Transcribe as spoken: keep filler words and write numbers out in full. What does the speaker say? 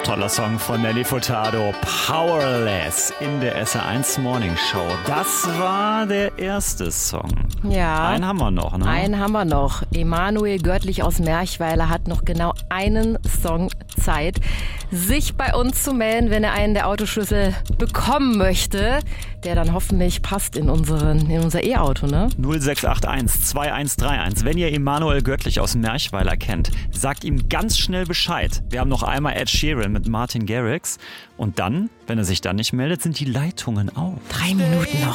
Toller Song von Nelly Furtado, Powerless in der S R eins Morning Show. Das war der erste Song. Ja. Einen haben wir noch, ne? Einen haben wir noch. Emanuel Görtlich aus Merchweiler hat noch genau einen Song Zeit, sich bei uns zu melden, wenn er einen der Autoschlüssel bekommen möchte, der dann hoffentlich passt in, unseren, in unser E-Auto, ne? null sechs acht eins zwei eins drei eins. Wenn ihr Emanuel Görtlich aus Merchweiler kennt, sagt ihm ganz schnell Bescheid. Wir haben noch einmal Ed Sheeran mit Martin Garrix. Und dann, wenn er sich dann nicht meldet, sind die Leitungen auf. Drei Minuten noch.